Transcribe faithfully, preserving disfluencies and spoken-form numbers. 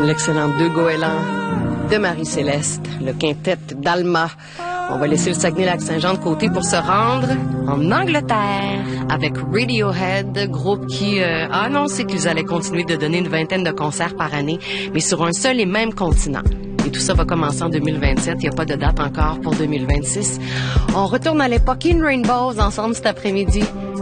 l'excellent Deux Goélands de Marie-Céleste, le quintet d'Alma. On va laisser le Saguenay-Lac-Saint-Jean de côté pour se rendre en Angleterre avec Radiohead, groupe qui euh, a annoncé qu'ils allaient continuer de donner une vingtaine de concerts par année, mais sur un seul et même continent. Et tout ça va commencer en deux mille vingt-sept. Il n'y a pas de date encore pour deux mille vingt-six. On retourne à l'époque In Rainbows ensemble cet après-midi.